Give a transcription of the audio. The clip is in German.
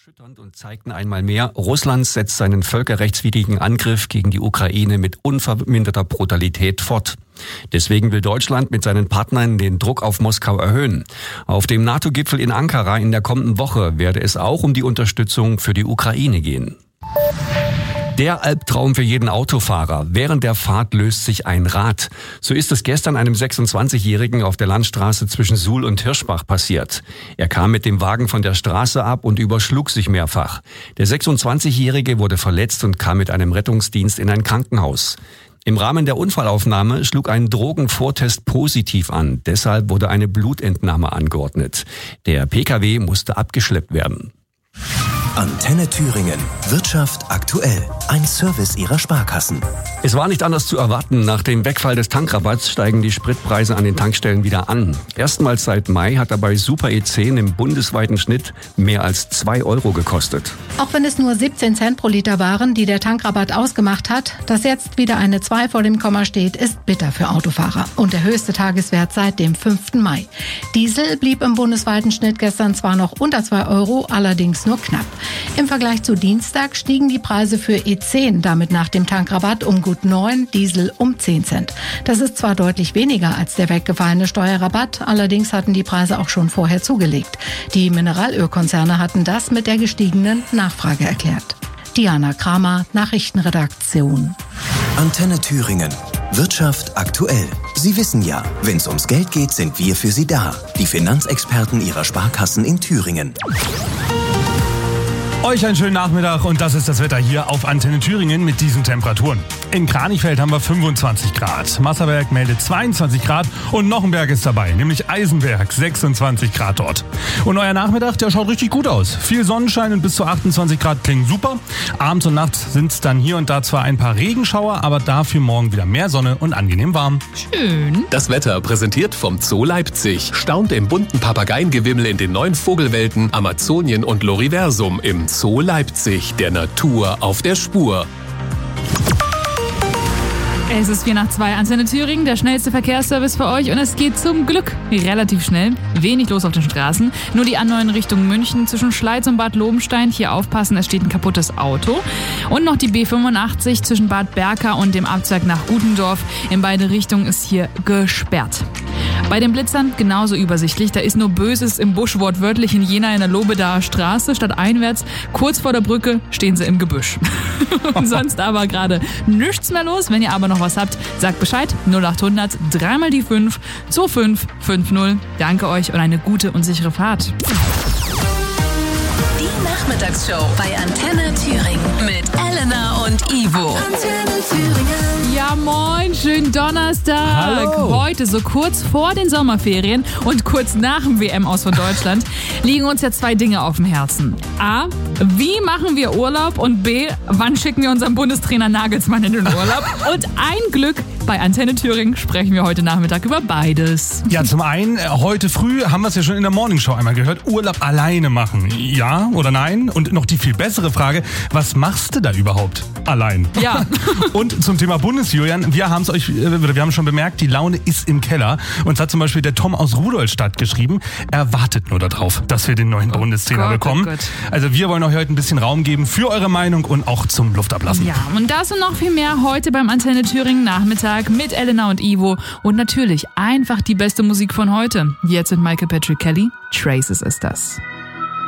erschütternd und zeigten einmal mehr, Russland setzt seinen völkerrechtswidrigen Angriff gegen die Ukraine mit unverminderter Brutalität fort. Deswegen will Deutschland mit seinen Partnern den Druck auf Moskau erhöhen. Auf dem NATO-Gipfel in Ankara in der kommenden Woche werde es auch um die Unterstützung für die Ukraine gehen. Der Albtraum für jeden Autofahrer. Während der Fahrt löst sich ein Rad. So ist es gestern einem 26-Jährigen auf der Landstraße zwischen Suhl und Hirschbach passiert. Er kam mit dem Wagen von der Straße ab und überschlug sich mehrfach. Der 26-Jährige wurde verletzt und kam mit einem Rettungsdienst in ein Krankenhaus. Im Rahmen der Unfallaufnahme schlug ein Drogenvortest positiv an. Deshalb wurde eine Blutentnahme angeordnet. Der PKW musste abgeschleppt werden. Antenne Thüringen. Wirtschaft aktuell. Ein Service Ihrer Sparkassen. Es war nicht anders zu erwarten. Nach dem Wegfall des Tankrabatts steigen die Spritpreise an den Tankstellen wieder an. Erstmals seit Mai hat dabei Super E10 im bundesweiten Schnitt mehr als 2 Euro gekostet. Auch wenn es nur 17 Cent pro Liter waren, die der Tankrabatt ausgemacht hat, dass jetzt wieder eine 2 vor dem Komma steht, ist bitter für Autofahrer. Und der höchste Tageswert seit dem 5. Mai. Diesel blieb im bundesweiten Schnitt gestern zwar noch unter 2 Euro, allerdings nur knapp. Im Vergleich zu Dienstag stiegen die Preise für E10 damit nach dem Tankrabatt um gut 9, Diesel um 10 Cent. Das ist zwar deutlich weniger als der weggefallene Steuerrabatt, allerdings hatten die Preise auch schon vorher zugelegt. Die Mineralölkonzerne hatten das mit der gestiegenen Nachfrage erklärt. Diana Kramer, Nachrichtenredaktion. Antenne Thüringen. Wirtschaft aktuell. Sie wissen ja, wenn es ums Geld geht, sind wir für Sie da. Die Finanzexperten Ihrer Sparkassen in Thüringen. Euch einen schönen Nachmittag und das ist das Wetter hier auf Antenne Thüringen mit diesen Temperaturen. In Kranichfeld haben wir 25 Grad, Masserberg meldet 22 Grad und noch ein Berg ist dabei, nämlich Eisenberg, 26 Grad dort. Und euer Nachmittag, der schaut richtig gut aus. Viel Sonnenschein und bis zu 28 Grad klingen super. Abends und nachts sind es dann hier und da zwar ein paar Regenschauer, aber dafür morgen wieder mehr Sonne und angenehm warm. Schön. Das Wetter präsentiert vom Zoo Leipzig. Staunt im bunten Papageiengewimmel in den 9 Vogelwelten Amazonien und Loriversum im Zoo Leipzig, der Natur auf der Spur. Es ist 4:02, Antenne Thüringen, der schnellste Verkehrsservice für euch und es geht zum Glück relativ schnell. Wenig los auf den Straßen, nur die A9 Richtung München zwischen Schleiz und Bad Lobenstein. Hier aufpassen, es steht ein kaputtes Auto. Und noch die B85 zwischen Bad Berka und dem Abzweig nach Gutendorf. In beide Richtungen ist hier gesperrt. Bei den Blitzern genauso übersichtlich. Da ist nur Böses im Busch, wortwörtlich in Jena in der Lobedaer Straße. Statt einwärts, kurz vor der Brücke, stehen sie im Gebüsch. Und sonst aber gerade nichts mehr los. Wenn ihr aber noch was habt, sagt Bescheid. 0800 3 mal die 5 2550. Danke euch und eine gute und sichere Fahrt. Die Nachmittagsshow bei Antenne Thüringen mit Elena und Ivo. Antenne Thüringen. Ja moin, schönen Donnerstag. Hallo. Heute, so kurz vor den Sommerferien und kurz nach dem WM-Aus von Deutschland, liegen uns ja 2 Dinge auf dem Herzen. A, wie machen wir Urlaub? Und B, wann schicken wir unseren Bundestrainer Nagelsmann in den Urlaub? Und ein Glück, bei Antenne Thüringen sprechen wir heute Nachmittag über beides. Ja, zum einen, heute früh haben wir es ja schon in der Morningshow einmal gehört, Urlaub alleine machen. Ja oder nein? Und noch die viel bessere Frage, was machst du da überhaupt allein? Ja. Und zum Thema Bundesjulian, wir haben schon bemerkt, die Laune ist im Keller. Uns hat zum Beispiel der Tom aus Rudolstadt geschrieben, er wartet nur darauf, dass wir den neuen Bundestrainer bekommen. Gott. Also wir wollen euch heute ein bisschen Raum geben für eure Meinung und auch zum Luftablassen. Ja, und das und noch viel mehr heute beim Antenne Thüringen Nachmittag mit Elena und Ivo. Und natürlich einfach die beste Musik von heute. Jetzt mit Michael Patrick Kelly. Traces ist das.